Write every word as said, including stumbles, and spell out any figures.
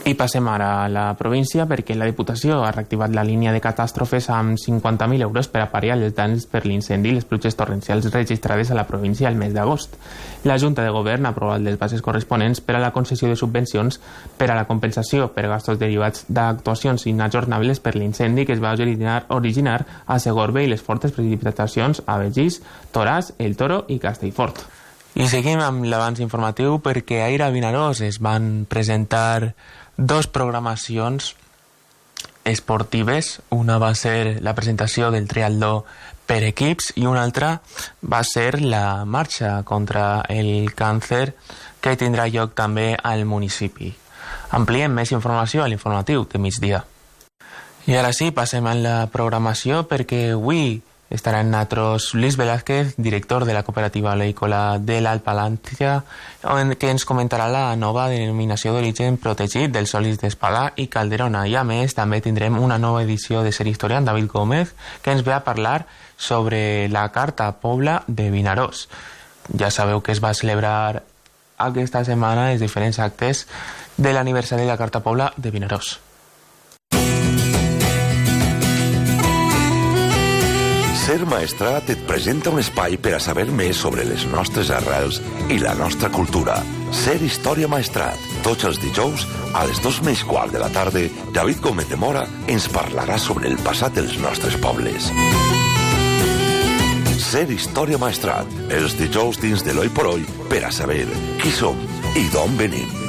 I passem ara a la província perquè la Diputació ha reactivat la línia de catàstrofes amb cinquanta mil euros per a pal·liar els danys per l'incendi i les pluges torrencials registrades a la província el mes d'agost. La Junta de Govern ha aprovat les bases corresponents per a la concessió de subvencions per a la compensació per gastos derivats d'actuacions inajornables per l'incendi que es va originar, originar a Segorbe i les fortes precipitacions a Begís, Toràs, El Toro i Castellfort. I seguim amb l'abans informatiu perquè ahir a Vinaròs es van presentar dos programacions esportives. Una va ser la presentació del triatló per equips i una altra va ser la marxa contra el càncer que tindrà lloc també al municipi. Ampliem més informació a l'informatiu de migdia. I ara sí, passem a la programació perquè avui estarà amb nosaltres Luis Velázquez, director de la cooperativa oleícola de l'Alpalància, que ens comentarà la nova denominació d'origen protegit dels olis d'Espadà i Calderona. I a més també tindrem una nova edició de Ser Història amb David Gómez, que ens ve a parlar sobre la Carta Pobla de Vinaròs. Ja sabeu que es va celebrar aquesta setmana els diferents actes de l'aniversari de la Carta Pobla de Vinaròs. Ser Maestrat et presenta un espai per a saber més sobre les nostres arrels i la nostra cultura. Ser Història Maestrat. Tots els dijous, a les dos menys quart de la tarda, David Gómez de Mora ens parlarà sobre el passat dels nostres pobles. Ser Història Maestrat. Els dijous dins de l'Oi por Hoy per a saber qui som i d'on venim.